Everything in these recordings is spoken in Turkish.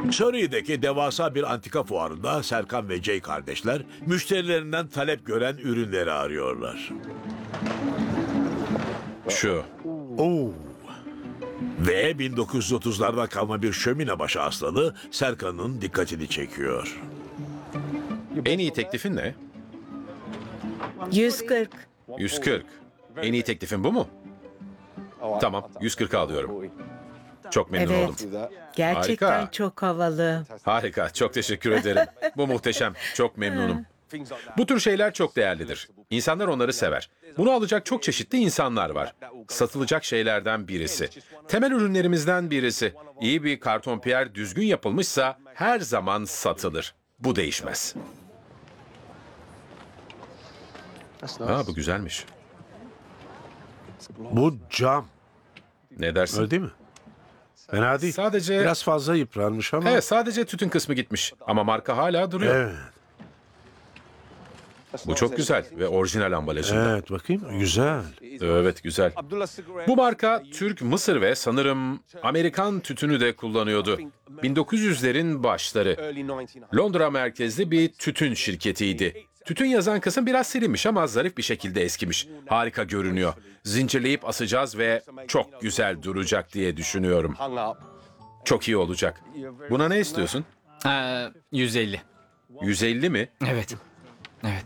Surrey'deki devasa bir antika fuarında Serkan ve Jay kardeşler müşterilerinden talep gören ürünleri arıyorlar. Şu. Oo. Ve 1930'larda kalma bir şömine başı aslanı Serkan'ın dikkatini çekiyor. En iyi teklifin ne? 140. 140. En iyi teklifin bu mu? Tamam, 140 alıyorum. Çok memnun oldum. Evet. Gerçekten Harika. çok havalı. Harika, çok teşekkür ederim. Bu muhteşem, çok memnunum. Bu tür şeyler çok değerlidir. İnsanlar onları sever. Bunu alacak çok çeşitli insanlar var. Satılacak şeylerden birisi. Temel ürünlerimizden birisi. İyi bir kartonpiyer düzgün yapılmışsa her zaman satılır. Bu değişmez. Ha, bu güzelmiş. Bu cam. Ne dersin? Öyle değil mi? Fena değil. Sadece... Biraz fazla yıpranmış ama. Evet, sadece tütün kısmı gitmiş. Ama marka hala duruyor. Evet. Bu çok güzel ve orijinal ambalajında. Evet, bakayım. Güzel. Evet, güzel. Bu marka Türk, Mısır ve sanırım Amerikan tütünü de kullanıyordu. 1900'lerin başları. Londra merkezli bir tütün şirketiydi. Tütün yazan kısım biraz silinmiş ama zarif bir şekilde eskimiş. Harika görünüyor. Zincirleyip asacağız ve çok güzel duracak diye düşünüyorum. Çok iyi olacak. Buna ne istiyorsun? 150. 150 mi? Evet. Evet.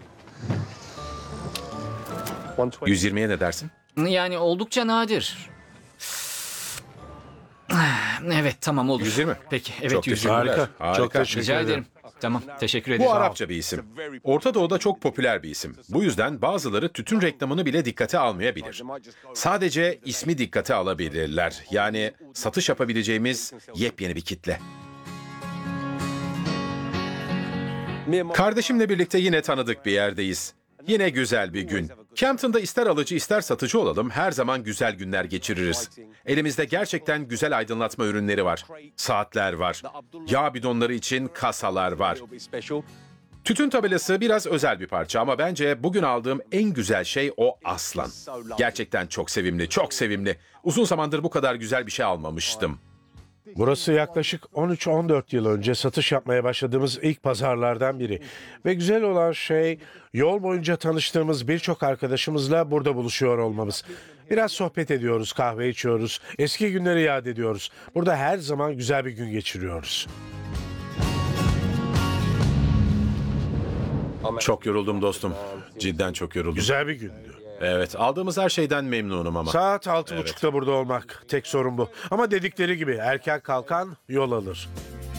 120'ye ne dersin? Yani oldukça nadir. Evet, tamam olur. 120. Peki, evet, Çok 120. teşekkürler. Harika. Çok Harika. teşekkür Rica ederim. ederim. Tamam, teşekkür ederim. Bu Arapça bir isim. Orta Doğu'da çok popüler bir isim. Bu yüzden bazıları tütün reklamını bile dikkate almayabilir. Sadece ismi dikkate alabilirler. Yani satış yapabileceğimiz yepyeni bir kitle. Kardeşimle birlikte yine tanıdık bir yerdeyiz. Yine güzel bir gün. Campton'da ister alıcı ister satıcı olalım her zaman güzel günler geçiririz. Elimizde gerçekten güzel aydınlatma ürünleri var. Saatler var. Yağ bidonları için kasalar var. Tütün tabelası biraz özel bir parça ama bence bugün aldığım en güzel şey o aslan. Gerçekten çok sevimli, çok sevimli. Uzun zamandır bu kadar güzel bir şey almamıştım. Burası yaklaşık 13-14 yıl önce satış yapmaya başladığımız ilk pazarlardan biri. Ve güzel olan şey yol boyunca tanıştığımız birçok arkadaşımızla burada buluşuyor olmamız. Biraz sohbet ediyoruz, kahve içiyoruz, eski günleri yad ediyoruz. Burada her zaman güzel bir gün geçiriyoruz. Çok yoruldum dostum. Cidden çok yoruldum. Güzel bir gündü. Evet, aldığımız her şeyden memnunum ama. Saat 6.30'da burada olmak. Tek sorun bu. Ama dedikleri gibi erken kalkan yol alır.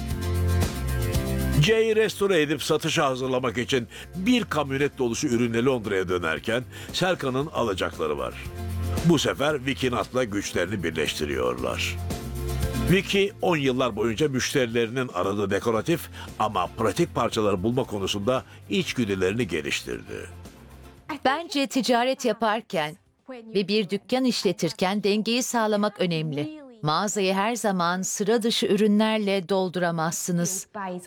Jay restore edip satışa hazırlamak için bir kamyonet dolusu ürünle Londra'ya dönerken Serkan'ın alacakları var. Bu sefer Wikinat'la güçlerini birleştiriyorlar. Wiki 10 yıllar boyunca müşterilerinin aradığı dekoratif ama pratik parçaları bulma konusunda içgüdülerini geliştirdi. Bence ticaret yaparken ve bir dükkan işletirken dengeyi sağlamak önemli. Mağazayı her zaman sıra dışı ürünlerle dolduramazsınız.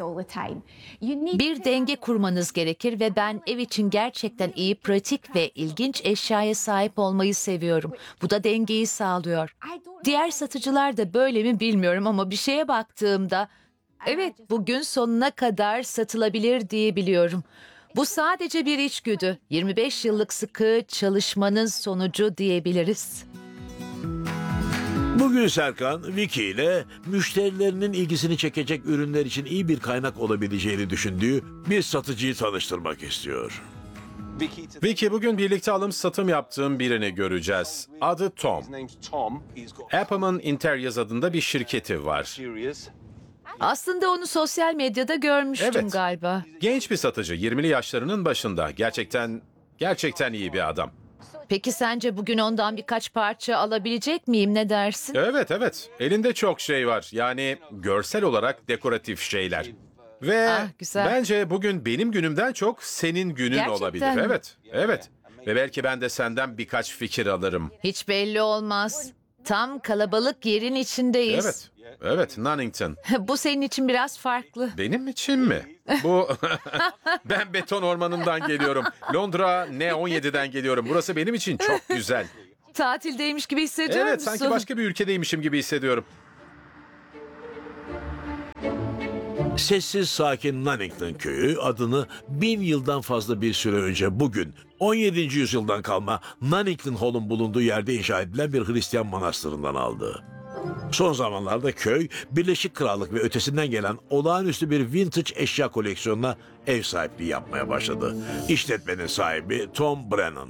Bir denge kurmanız gerekir ve ben ev için gerçekten iyi, pratik ve ilginç eşyaya sahip olmayı seviyorum. Bu da dengeyi sağlıyor. Diğer satıcılar da böyle mi bilmiyorum ama bir şeye baktığımda evet, bugün sonuna kadar satılabilir diyebiliyorum. Bu sadece bir içgüdü. 25 yıllık sıkı çalışmanın sonucu diyebiliriz. Bugün Serkan, Vicky ile müşterilerinin ilgisini çekecek ürünler için iyi bir kaynak olabileceğini düşündüğü bir satıcıyı tanıştırmak istiyor. Vicky, bugün birlikte alım satım yaptığım birini göreceğiz. Adı Tom. Apple'ın Interiors adında bir şirketi var. Aslında onu sosyal medyada görmüştüm Evet. galiba. Genç bir satıcı, 20'li yaşlarının başında. Gerçekten iyi bir adam. Peki sence bugün ondan birkaç parça alabilecek miyim, ne dersin? Evet. Elinde çok şey var. Yani görsel olarak dekoratif şeyler. Ve Güzel. bence bugün benim günümden çok senin günün Gerçekten olabilir. mi? Evet. Ve belki ben de senden birkaç fikir alırım. Hiç belli olmaz. Tam kalabalık yerin içindeyiz. Evet, Nunnington. Bu senin için biraz farklı. Benim için mi? Ben beton ormanından geliyorum. Londra N17'den geliyorum. Burası benim için çok güzel. Tatildeymiş gibi hissediyor Evet, musun? sanki başka bir ülkedeymişim gibi hissediyorum. Sessiz sakin Nunnington köyü adını 1000 yıldan fazla bir süre önce bugün 17. yüzyıldan kalma Nunnington Hall'un bulunduğu yerde inşa edilen bir Hristiyan manastırından aldı. Son zamanlarda köy, Birleşik Krallık ve ötesinden gelen olağanüstü bir vintage eşya koleksiyonuna ev sahipliği yapmaya başladı. İşletmenin sahibi Tom Brennan.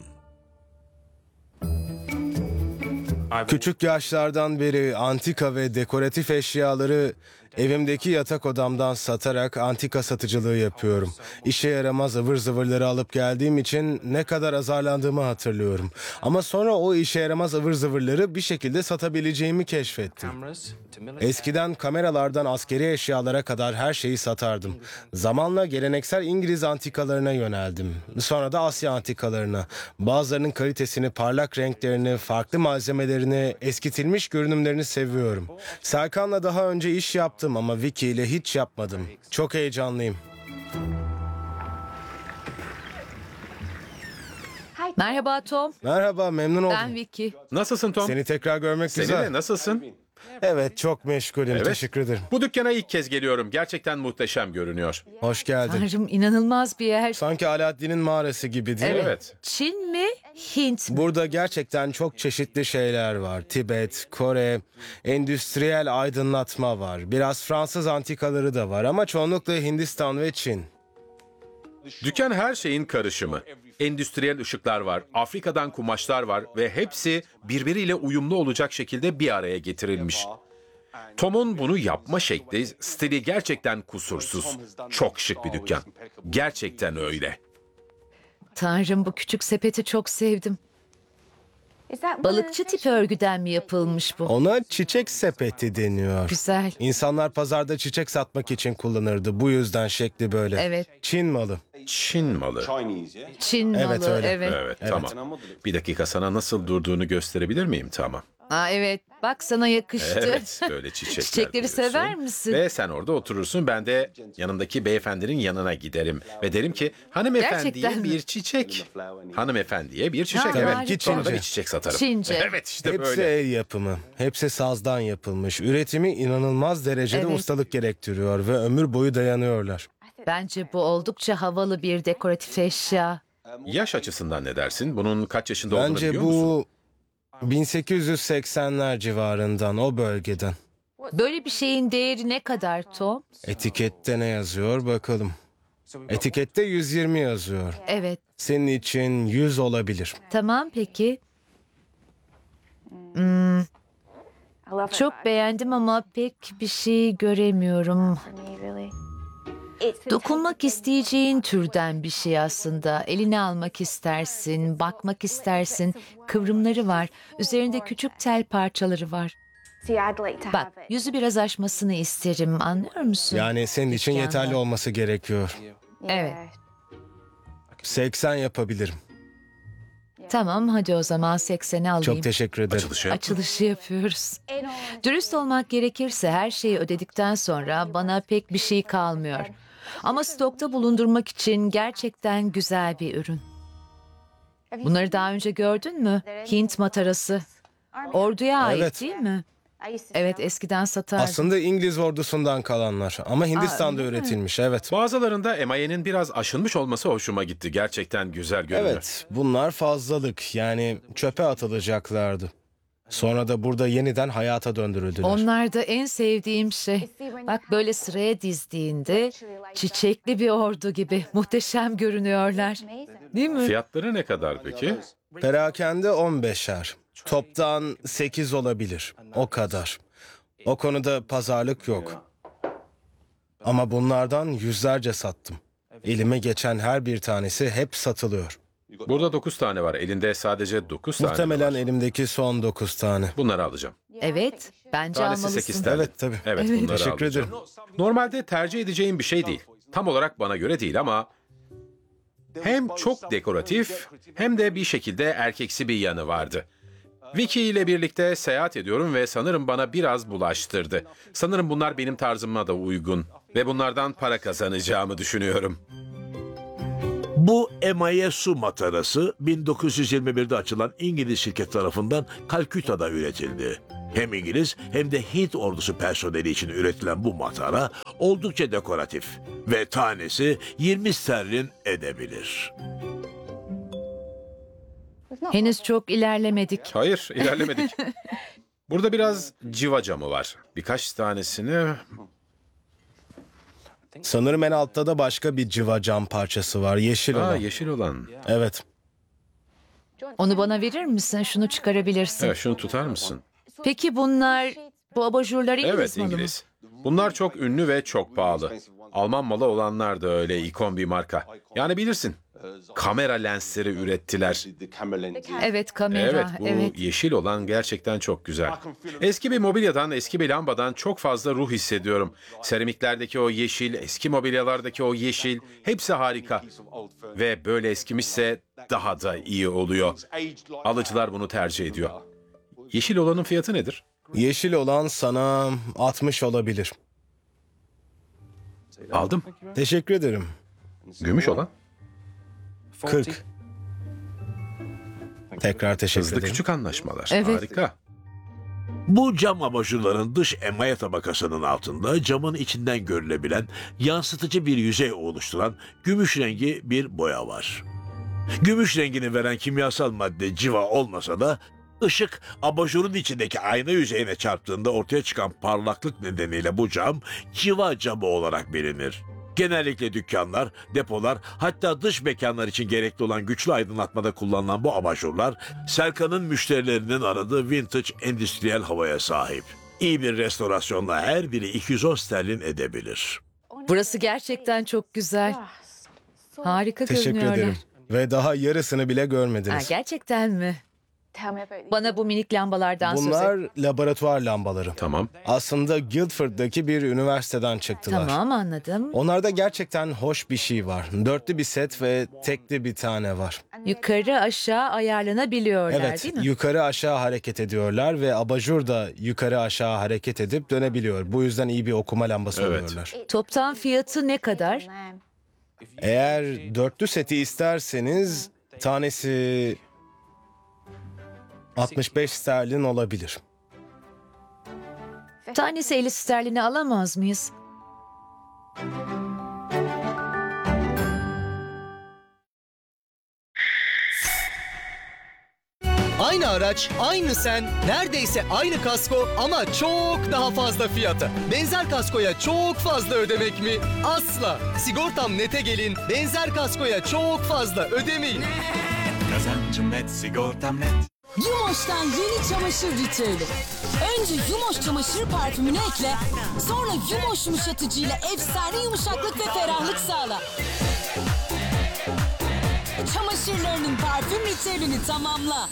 Küçük yaşlardan beri antika ve dekoratif eşyaları evimdeki yatak odamdan satarak antika satıcılığı yapıyorum. İşe yaramaz ıvır zıvırları alıp geldiğim için ne kadar azarlandığımı hatırlıyorum. Ama sonra o işe yaramaz ıvır zıvırları bir şekilde satabileceğimi keşfettim. Eskiden kameralardan askeri eşyalara kadar her şeyi satardım. Zamanla geleneksel İngiliz antikalarına yöneldim. Sonra da Asya antikalarına. Bazılarının kalitesini, parlak renklerini, farklı malzemelerini, eskitilmiş görünümlerini seviyorum. Serkan'la daha önce iş yaptım ama Vicky ile hiç yapmadım. Çok heyecanlıyım. Merhaba Tom. Merhaba, memnun oldum. Ben Vicky. Nasılsın Tom? Seni tekrar görmek Seninle güzel. nasılsın? Evet, çok meşgulüm. Evet. Teşekkür ederim. Bu dükkana ilk kez geliyorum. Gerçekten muhteşem görünüyor. Hoş geldin. Tanrım, inanılmaz bir yer. Sanki Alaaddin'in mağarası gibi değil mi? Evet. Çin mi? Hint mi? Burada gerçekten çok çeşitli şeyler var. Tibet, Kore, endüstriyel aydınlatma var. Biraz Fransız antikaları da var ama çoğunlukla Hindistan ve Çin. Dükkan her şeyin karışımı. Endüstriyel ışıklar var, Afrika'dan kumaşlar var ve hepsi birbiriyle uyumlu olacak şekilde bir araya getirilmiş. Tom'un bunu yapma şekli, stili gerçekten kusursuz. Çok şık bir dükkan. Gerçekten öyle. Tanrım, bu küçük sepeti çok sevdim. Balıkçı tipi örgüden mi yapılmış bu? Ona çiçek sepeti deniyor. Güzel. İnsanlar pazarda çiçek satmak için kullanırdı. Bu yüzden şekli böyle. Evet. Çin malı. Çin malı. Çin malı. Evet, öyle. Evet, tamam. Bir dakika sana nasıl durduğunu gösterebilir miyim? Tamam. Aa, evet. Bak, sana yakıştı. Evet, böyle çiçekler Çiçekleri koyuyorsun. sever misin? Ve sen orada oturursun, ben de yanındaki beyefendinin yanına giderim. Ve derim ki, hanımefendiye Gerçekten mi? bir çiçek. Hanımefendiye bir çiçek, Ha, evet. harika. Sonra da Çince. bir çiçek satarım. Çince. Evet, işte Hepsi böyle. el yapımı. Hepsi sazdan yapılmış. Üretimi inanılmaz derecede Evet. ustalık gerektiriyor ve ömür boyu dayanıyorlar. Bence bu oldukça havalı bir dekoratif eşya. Yaş açısından ne dersin? Bunun kaç yaşında olduğunu Bence biliyor musun? bu 1880'ler civarından, o bölgeden. Böyle bir şeyin değeri ne kadar Tom? Etikette ne yazıyor bakalım. Etikette 120 yazıyor. Evet. Senin için 100 olabilir. Tamam peki. Çok beğendim ama pek bir şey göremiyorum. Dokunmak isteyeceğin türden bir şey aslında. Eline almak istersin, bakmak istersin. Kıvrımları var. Üzerinde küçük tel parçaları var. Bak, yüzü biraz aşmasını isterim. Anlıyor musun? Yani senin için Dükkanda. yeterli olması gerekiyor. Evet. 80 yapabilirim. Tamam, hadi o zaman 80'i alayım. Çok teşekkür ederim. Açılışı yap. Açılışı yapıyoruz. Dürüst olmak gerekirse her şeyi ödedikten sonra bana pek bir şey kalmıyor. Ama stokta bulundurmak için gerçekten güzel bir ürün. Bunları daha önce gördün mü? Hint matarası. Orduya ait Evet. değil mi? Evet, eskiden satardım. Aslında İngiliz ordusundan kalanlar ama Hindistan'da öyle mi? üretilmiş, evet. Bazılarında emayenin biraz aşınmış olması hoşuma gitti. Gerçekten güzel görünüyor. Evet, bunlar fazlalık, yani çöpe atılacaklardı. Sonra da burada yeniden hayata döndürüldüler. Onlar da en sevdiğim şey. Bak, böyle sıraya dizdiğinde çiçekli bir ordu gibi muhteşem görünüyorlar. Değil mi? Fiyatları ne kadar peki? Perakende 15'er. Toptan 8 olabilir. O kadar. O konuda pazarlık yok. Ama bunlardan yüzlerce sattım. Elime geçen her bir tanesi hep satılıyor. Burada 9 tane var. Elinde sadece 9 tane Muhtemelen var. elimdeki son 9 tane. Bunları alacağım. Evet, bence Tanesi almalısın. 8 tane. Evet, tabii. Evet, bunları Teşekkür alacağım. ederim. Normalde tercih edeceğim bir şey değil. Tam olarak bana göre değil ama hem çok dekoratif hem de bir şekilde erkeksi bir yanı vardı. Vicky ile birlikte seyahat ediyorum ve sanırım bana biraz bulaştırdı. Sanırım bunlar benim tarzıma da uygun ve bunlardan para kazanacağımı düşünüyorum. Bu emaye su matarası 1921'de açılan İngiliz şirket tarafından Kalküta'da üretildi. Hem İngiliz hem de Hint ordusu personeli için üretilen bu matara oldukça dekoratif ve tanesi 20 sterlin edebilir. Henüz çok ilerlemedik. Hayır, ilerlemedik. Burada biraz civa camı var. Birkaç tanesini... Sanırım en altta da başka bir civa cam parçası var. Yeşil olan. yeşil olan. Evet. Onu bana verir misin? Şunu çıkarabilirsin. Evet, şunu tutar mısın? Peki bu abajurlar İngiliz Evet, malı mı? İngiliz. Bunlar çok ünlü ve çok pahalı. Alman malı olanlar da öyle ikon bir marka. Yani bilirsin. Kamera lensleri ürettiler. Evet, kamera. Evet, bu Evet. yeşil olan gerçekten çok güzel. Eski bir mobilyadan, eski bir lambadan çok fazla ruh hissediyorum. Seramiklerdeki o yeşil, eski mobilyalardaki o yeşil, hepsi harika. Ve böyle eskimişse daha da iyi oluyor. Alıcılar bunu tercih ediyor. Yeşil olanın fiyatı nedir? Yeşil olan sana 60 olabilir. Aldım. Teşekkür ederim. Gümüş olan? 40. Tekrar teşekkür Hızlı ederim. küçük anlaşmalar. Evet. Harika. Bu cam abajurların dış emaye tabakasının altında camın içinden görülebilen yansıtıcı bir yüzey oluşturan gümüş rengi bir boya var. Gümüş rengini veren kimyasal madde civa olmasa da ışık abajurun içindeki ayna yüzeyine çarptığında ortaya çıkan parlaklık nedeniyle bu cam civa camı olarak bilinir. Genellikle dükkanlar, depolar, hatta dış mekanlar için gerekli olan güçlü aydınlatmada kullanılan bu abajurlar, Serkan'ın müşterilerinin aradığı vintage endüstriyel havaya sahip. İyi bir restorasyonla her biri 210 sterlin edebilir. Burası gerçekten çok güzel. Harika Teşekkür görünüyorlar. ederim. Ve daha yarısını bile Ha, görmediniz. gerçekten mi? Bana bu minik lambalardan söz et. Bunlar laboratuvar lambaları. Tamam. Aslında Guildford'daki bir üniversiteden çıktılar. Tamam, anladım. Onlarda gerçekten hoş bir şey var. Dörtlü bir set ve tekli bir tane var. Yukarı aşağı ayarlanabiliyorlar, Evet, değil mi? yukarı aşağı hareket ediyorlar ve abajur da yukarı aşağı hareket edip dönebiliyor. Bu yüzden iyi bir okuma lambası Evet. oluyorlar. Toptan fiyatı ne kadar? Eğer dörtlü seti isterseniz tanesi 65 sterlin olabilir. Tanesi 50 sterlini alamaz mıyız? Aynı araç, aynı sen, neredeyse aynı kasko ama çok daha fazla fiyata. Benzer kaskoya çok fazla ödemek mi? Asla. Sigortam Net'e gelin, benzer kaskoya çok fazla ödemeyin. Kazancım net, sigortam net. Yumoş'tan yeni çamaşır ritüeli. Önce Yumoş çamaşır parfümünü ekle, sonra Yumoş yumuşatıcıyla efsane yumuşaklık ve ferahlık sağla. Çamaşırlarının parfüm ritüelini tamamla.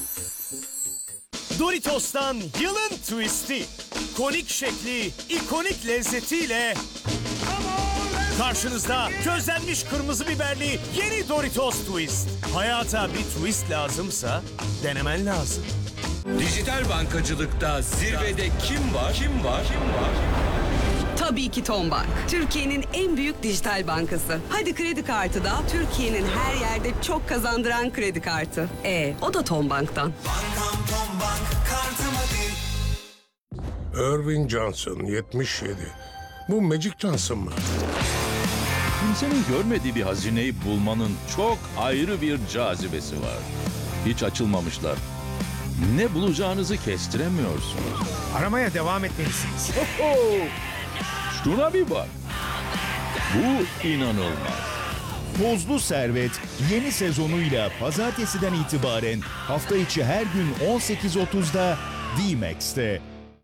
Doritos'tan yılın twist'i. Konik şekli, ikonik lezzetiyle karşınızda közlenmiş kırmızı biberli yeni Doritos Twist. Hayata bir twist lazımsa denemen lazım. Dijital bankacılıkta zirvede kim var? Kim var? Kim var? Tabii ki Tombank. Türkiye'nin en büyük dijital bankası. Hadi kredi kartı da Türkiye'nin her yerde çok kazandıran kredi kartı. O da Tombank'tan. Bankam Tombank, kartım hadi. Irving Johnson 77. Bu Magic Johnson mı? Kimsenin görmediği bir hazineyi bulmanın çok ayrı bir cazibesi var. Hiç açılmamışlar. Ne bulacağınızı kestiremiyorsunuz. Aramaya devam etmelisiniz. Şuna bir bak. Bu inanılmaz. Tozlu Servet yeni sezonuyla pazartesiden itibaren hafta içi her gün 18.30'da D-Max'te.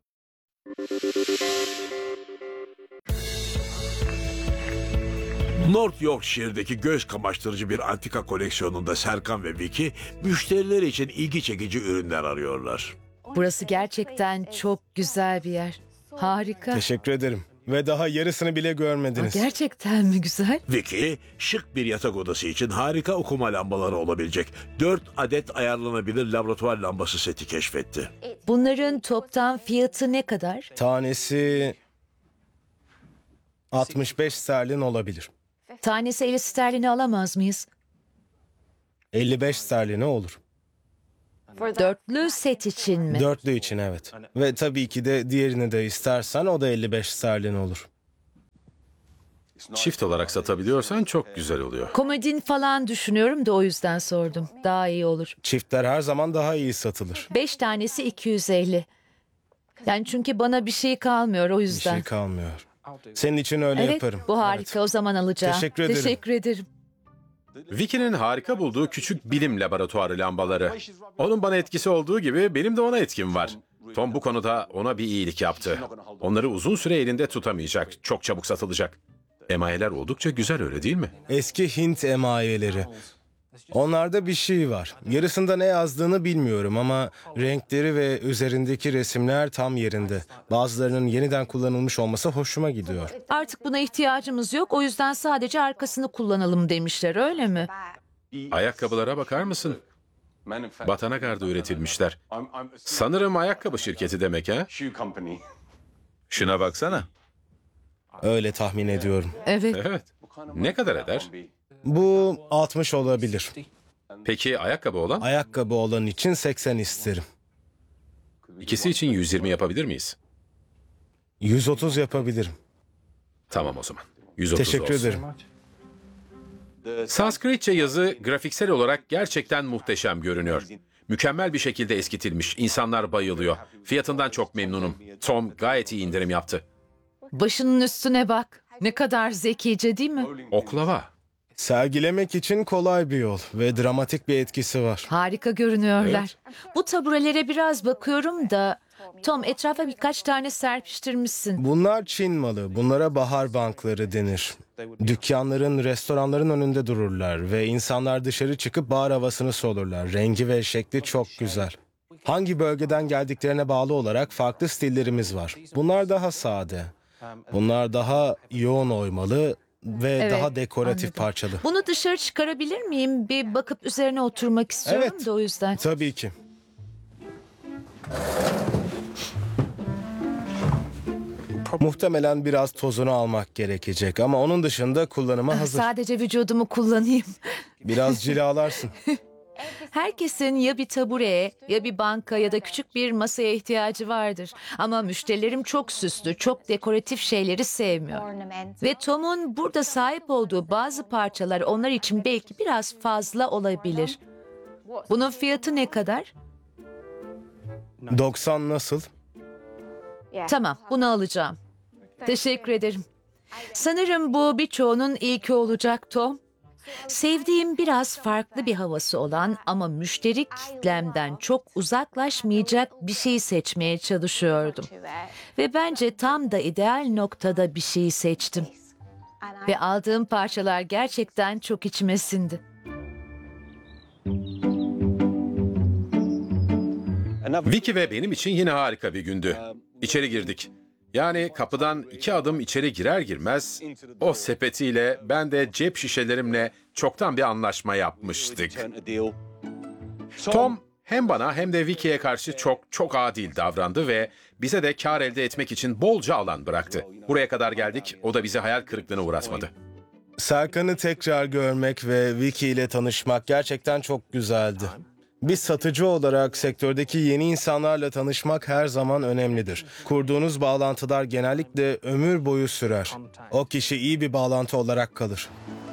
North Yorkshire'deki göz kamaştırıcı bir antika koleksiyonunda Serkan ve Vicky müşterileri için ilgi çekici ürünler arıyorlar. Burası gerçekten çok güzel bir yer. Harika. Teşekkür ederim. Ve daha yarısını bile görmediniz. Gerçekten mi güzel? Vicky, şık bir yatak odası için harika okuma lambaları olabilecek 4 adet ayarlanabilir laboratuvar lambası seti keşfetti. Bunların toptan fiyatı ne kadar? Tanesi 65 sterlin olabilir. Tanesi 50 sterlini alamaz mıyız? 55 sterline olur. Dörtlü set için mi? Dörtlü için evet. Ve tabii ki de diğerini de istersen o da 55 sterlin olur. Çift olarak satabiliyorsan çok güzel oluyor. Komodin falan düşünüyorum da o yüzden sordum. Daha iyi olur. Çiftler her zaman daha iyi satılır. 5 tanesi 250. Yani çünkü bana bir şey kalmıyor o Bir yüzden. şey kalmıyor. Senin için öyle Evet, yaparım. bu harika. O zaman alacağım. Teşekkür ederim. Teşekkür ederim. Vicky'nin harika bulduğu küçük bilim laboratuvarı lambaları. Onun bana etkisi olduğu gibi benim de ona etkim var. Tom bu konuda ona bir iyilik yaptı. Onları uzun süre elinde tutamayacak. Çok çabuk satılacak. Emayeler oldukça güzel, öyle değil mi? Eski Hint emayeleri. Onlarda bir şey var. Yarısında ne yazdığını bilmiyorum ama renkleri ve üzerindeki resimler tam yerinde. Bazılarının yeniden kullanılmış olması hoşuma gidiyor. Artık buna ihtiyacımız yok. O yüzden sadece arkasını kullanalım demişler, öyle mi? Ayakkabılara bakar mısın? Batanagar'da üretilmişler. Sanırım ayakkabı şirketi demek ha? Şuna baksana. Öyle tahmin ediyorum. Evet. Evet. Ne kadar eder? Bu 60 olabilir. Peki ayakkabı olan? Ayakkabı olan için 80 isterim. İkisi için 120 yapabilir miyiz? 130 yapabilirim. Tamam o zaman. 130 Teşekkür olsun. ederim. Sanskritçe yazı grafiksel olarak gerçekten muhteşem görünüyor. Mükemmel bir şekilde eskitilmiş. İnsanlar bayılıyor. Fiyatından çok memnunum. Tom gayet iyi indirim yaptı. Başının üstüne bak. Ne kadar zekice değil mi? Oklava. Sergilemek için kolay bir yol ve dramatik bir etkisi var. Harika görünüyorlar. Bu taburelere biraz bakıyorum da... Tom, etrafa birkaç tane serpiştirmişsin. Bunlar Çin malı. Bunlara bahar bankları denir. Dükkanların, restoranların önünde dururlar ve insanlar dışarı çıkıp bahar havasını solurlar. Rengi ve şekli çok güzel. Hangi bölgeden geldiklerine bağlı olarak farklı stillerimiz var. Bunlar daha sade. Bunlar daha yoğun oymalı ve Evet, daha dekoratif anladım. parçalı. Bunu dışarı çıkarabilir miyim? Bir bakıp üzerine oturmak istiyorum Evet. da o yüzden. Tabii ki. Muhtemelen biraz tozunu almak gerekecek ama onun dışında kullanıma hazır. Sadece vücudumu kullanayım. Biraz cilalarsın. Herkesin ya bir tabureye ya bir banka ya da küçük bir masaya ihtiyacı vardır. Ama müşterilerim çok süslü, çok dekoratif şeyleri sevmiyor. Ve Tom'un burada sahip olduğu bazı parçalar onlar için belki biraz fazla olabilir. Bunun fiyatı ne kadar? 90 nasıl? Tamam, bunu alacağım. Teşekkür ederim. Sanırım bu birçoğunun ilki olacak Tom. Sevdiğim biraz farklı bir havası olan ama müşteri kitlemden çok uzaklaşmayacak bir şey seçmeye çalışıyordum. Ve bence tam da ideal noktada bir şey seçtim. Ve aldığım parçalar gerçekten çok içime sindi. Vicky ve benim için yine harika bir gündü. İçeri girdik. Yani kapıdan 2 adım içeri girer girmez o sepetiyle ben de cep şişelerimle çoktan bir anlaşma yapmıştık. Tom hem bana hem de Vicky'ye karşı çok adil davrandı ve bize de kar elde etmek için bolca alan bıraktı. Buraya kadar geldik, o da bizi hayal kırıklığına uğratmadı. Serkan'ı tekrar görmek ve Vicky ile tanışmak gerçekten çok güzeldi. Bir satıcı olarak sektördeki yeni insanlarla tanışmak her zaman önemlidir. Kurduğunuz bağlantılar genellikle ömür boyu sürer. O kişi iyi bir bağlantı olarak kalır.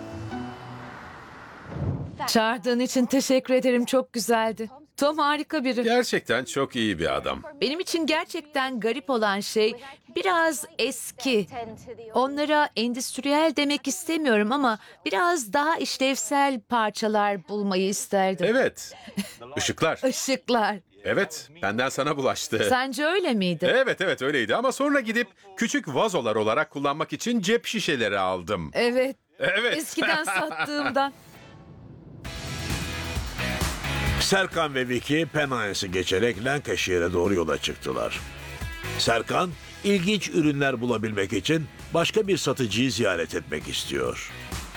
Çağırdığın için teşekkür ederim, çok güzeldi. Tom harika biri. Gerçekten çok iyi bir adam. Benim için gerçekten garip olan şey biraz eski. Onlara endüstriyel demek istemiyorum ama biraz daha işlevsel parçalar bulmayı isterdim. Evet, ışıklar. Işıklar. Evet, benden sana bulaştı. Sence öyle miydi? Evet öyleydi ama sonra gidip küçük vazolar olarak kullanmak için cep şişeleri aldım. Evet. Evet. Eskiden sattığımdan. Serkan ve Vicky Penayes'i geçerek Lancashire'e doğru yola çıktılar. Serkan, ilginç ürünler bulabilmek için başka bir satıcıyı ziyaret etmek istiyor.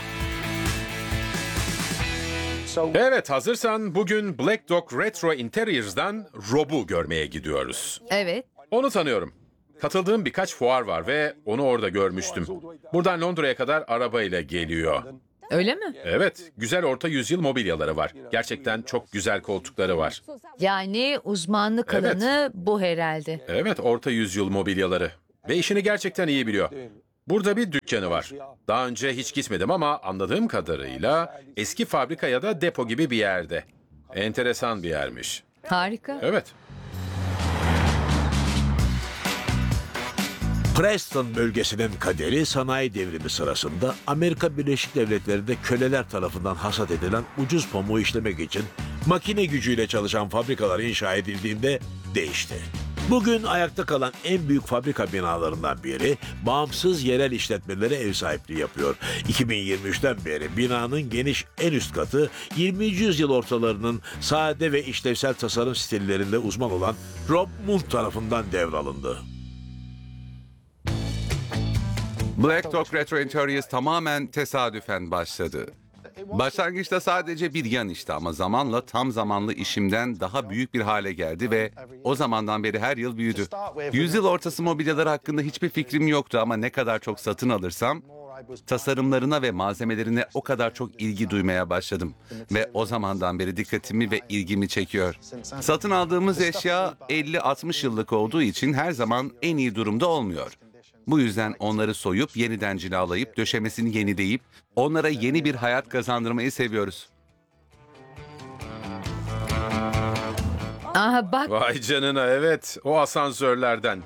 Evet, hazırsan bugün Black Dog Retro Interiers'dan Rob'u görmeye gidiyoruz. Evet. Onu tanıyorum. Katıldığım birkaç fuar var ve onu orada görmüştüm. Buradan Londra'ya kadar arabayla geliyor. Öyle mi? Evet, güzel orta yüzyıl mobilyaları var. Gerçekten çok güzel koltukları var. Yani uzmanlık Evet. alanı bu herhalde. Evet, orta yüzyıl mobilyaları. Ve işini gerçekten iyi biliyor. Burada bir dükkanı var. Daha önce hiç gitmedim ama anladığım kadarıyla eski fabrika ya da depo gibi bir yerde. Enteresan bir yermiş. Harika. Evet. Preston bölgesinin kaderi sanayi devrimi sırasında Amerika Birleşik Devletleri'nde köleler tarafından hasat edilen ucuz pamuğu işlemek için makine gücüyle çalışan fabrikalar inşa edildiğinde değişti. Bugün ayakta kalan en büyük fabrika binalarından biri bağımsız yerel işletmelere ev sahipliği yapıyor. 2023'ten beri binanın geniş en üst katı 20. yüzyıl ortalarının sade ve işlevsel tasarım stillerinde uzman olan Rob Munt tarafından devralındı. Black Dog Retro Interiors tamamen tesadüfen başladı. Başlangıçta sadece bir yan işti ama zamanla tam zamanlı işimden daha büyük bir hale geldi ve o zamandan beri her yıl büyüdü. Yüzyıl ortası mobilyaları hakkında hiçbir fikrim yoktu ama ne kadar çok satın alırsam tasarımlarına ve malzemelerine o kadar çok ilgi duymaya başladım. Ve o zamandan beri dikkatimi ve ilgimi çekiyor. Satın aldığımız eşya 50-60 yıllık olduğu için her zaman en iyi durumda olmuyor. Bu yüzden onları soyup yeniden cilalayıp döşemesini yenileyip onlara yeni bir hayat kazandırmayı seviyoruz. Aha bak. Vay canına, evet. O asansörlerden.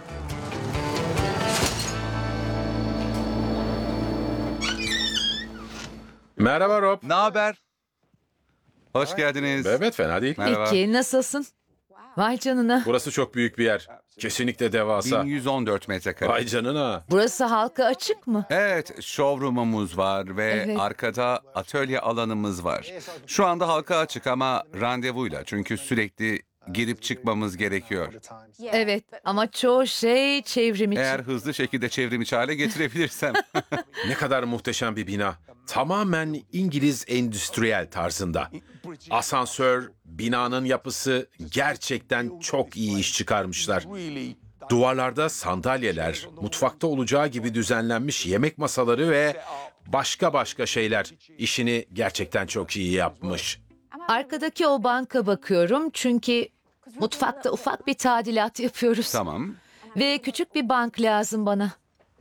Merhaba Rob. Ne haber? Hoş geldiniz. Evet, fena değil. Merhaba. Peki nasılsın? Vay canına. Burası çok büyük bir yer. Kesinlikle devasa. 1114 metrekare. Vay canına. Burası halka açık mı? Evet, showroom'umuz var ve Evet. arkada atölye alanımız var. Şu anda halka açık ama randevuyla çünkü sürekli girip çıkmamız gerekiyor. Evet ama çoğu şey çevrim için. Eğer hızlı şekilde çevrimiçi hale getirebilirsem. Ne kadar muhteşem bir bina. Tamamen İngiliz endüstriyel tarzında. Asansör, binanın yapısı gerçekten çok iyi iş çıkarmışlar. Duvarlarda sandalyeler, mutfakta olacağı gibi düzenlenmiş yemek masaları ve başka şeyler. İşini gerçekten çok iyi yapmış. Arkadaki o banka bakıyorum çünkü mutfakta ufak bir tadilat yapıyoruz. Tamam. Ve küçük bir bank lazım bana.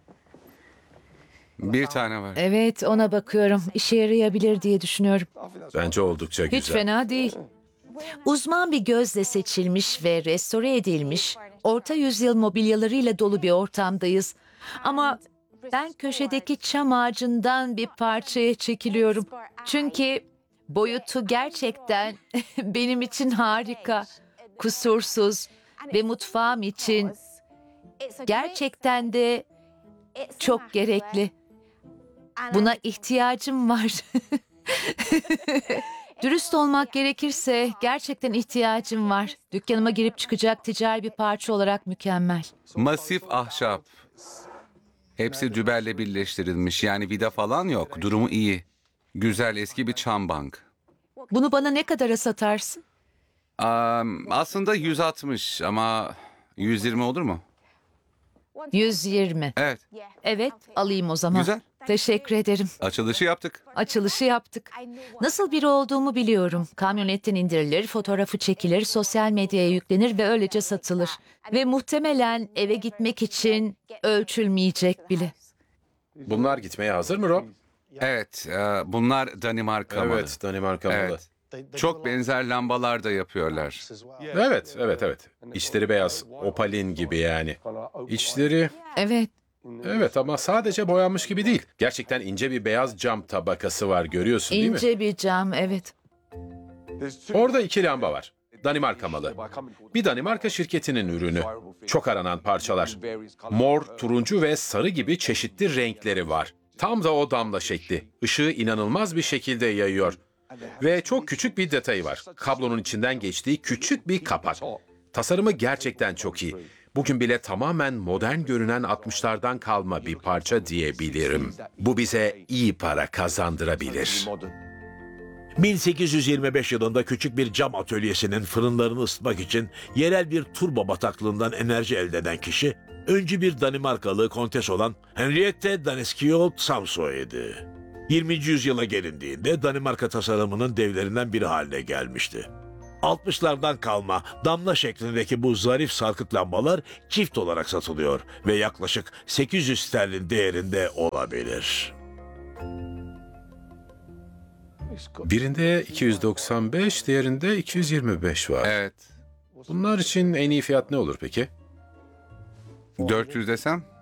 Bir tane var. Evet ona bakıyorum. İşe yarayabilir diye düşünüyorum. Bence oldukça güzel. Hiç fena değil. Uzman bir gözle seçilmiş ve restore edilmiş, orta yüzyıl mobilyalarıyla dolu bir ortamdayız. Ama ben köşedeki çam ağacından bir parçaya çekiliyorum. Çünkü boyutu gerçekten benim için harika, kusursuz ve mutfağım için gerçekten de çok gerekli. Buna ihtiyacım var. Dürüst olmak gerekirse gerçekten ihtiyacım var. Dükkanıma girip çıkacak ticari bir parça olarak mükemmel. Masif ahşap. Hepsi düberle birleştirilmiş. Yani vida falan yok. Durumu iyi. Güzel eski bir çam bank. Bunu bana ne kadara satarsın? Aslında 160 ama 120 olur mu? 120. Evet. Evet, alayım o zaman. Güzel. Teşekkür ederim. Açılışı yaptık. Açılışı yaptık. Nasıl biri olduğumu biliyorum. Kamyonetten indirilir, fotoğrafı çekilir, sosyal medyaya yüklenir ve öylece satılır. Ve muhtemelen eve gitmek için ölçülmeyecek bile. Bunlar gitmeye hazır mı Rob? Evet. Bunlar Danimarka malı. Evet, Danimarka malı. Evet. Çok benzer lambalar da yapıyorlar. Evet. İçleri beyaz, opalin gibi yani. İçleri... Evet. Evet ama sadece boyanmış gibi değil. Gerçekten ince bir beyaz cam tabakası var, görüyorsun değil mi? İnce bir cam, evet. Orada 2 lamba var. Danimarka malı. Bir Danimarka şirketinin ürünü. Çok aranan parçalar. Mor, turuncu ve sarı gibi çeşitli renkleri var. Tam da o damla şekli. Işığı inanılmaz bir şekilde yayıyor. Ve çok küçük bir detayı var. Kablonun içinden geçtiği küçük bir kapak. Tasarımı gerçekten çok iyi. Bugün bile tamamen modern görünen 60'lardan kalma bir parça diyebilirim. Bu bize iyi para kazandırabilir. 1825 yılında küçük bir cam atölyesinin fırınlarını ısıtmak için yerel bir turbo bataklığından enerji elde eden kişi, öncü bir Danimarkalı kontes olan Henriette Daneskiold Samsoe'ydi. 20. yüzyıla gelindiğinde Danimarka tasarımının devlerinden biri haline gelmişti. 60'lardan kalma damla şeklindeki bu zarif sarkıt lambalar çift olarak satılıyor ve yaklaşık 800 sterlin değerinde olabilir. Birinde 295, diğerinde 225 var. Evet. Bunlar için en iyi fiyat ne olur peki? 400 desem?